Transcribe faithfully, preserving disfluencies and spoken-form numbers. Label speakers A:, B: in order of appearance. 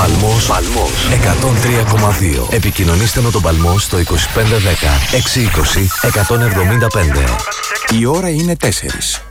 A: Παλμός, Παλμός εκατόν τρία κόμμα δύο. Επικοινωνήστε με τον Παλμό στο είκοσι πέντε δέκα εξακόσια είκοσι εκατόν εβδομήντα πέντε.
B: Η ώρα είναι τέσσερις.